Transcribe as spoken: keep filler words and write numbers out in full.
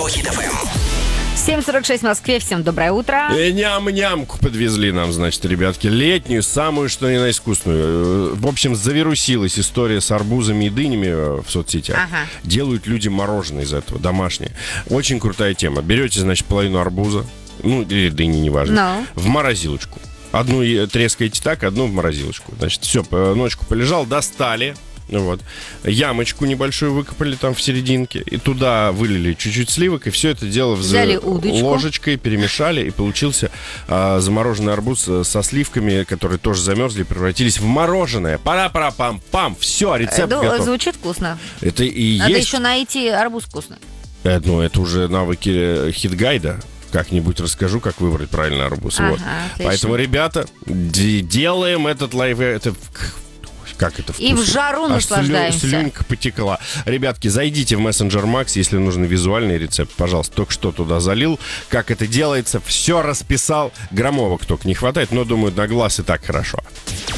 Хит эф эм. семь сорок шесть в Москве. Всем доброе утро. И ням-нямку подвезли нам, значит, ребятки. Летнюю, самую, что ни на искусную. В общем, завирусилась история с арбузами и дынями в соцсетях. Ага. Делают люди мороженое из этого, домашнее. Очень крутая тема. Берете, значит, половину арбуза, ну, или дыни, неважно, No. в морозилочку. Одну трескаете так, одну в морозилочку. Значит, все, ночку полежал, достали. Вот. Ямочку небольшую выкопали там в серединке. И туда вылили чуть-чуть сливок. И все это дело взяли вз... ложечкой перемешали. И получился а, замороженный арбуз со сливками, которые тоже замерзли, превратились в мороженое. Пара-пара-пам-пам. Все, рецепт ну, готов. Звучит вкусно. Это и Надо есть... еще найти арбуз вкусный. Это, ну, это уже навыки хит-гайда. Как-нибудь расскажу, как выбрать правильный арбуз. Ага, вот. Поэтому, ребята, делаем этот лайф... Это... Как это вкусно. И в жару Аж наслаждаемся. Слю, слюнька потекла. Ребятки, зайдите в Messenger Max, если нужен визуальный рецепт. Пожалуйста, только что туда залил. Как это делается, все расписал. Граммовок только не хватает, но, думаю, на глаз и так хорошо.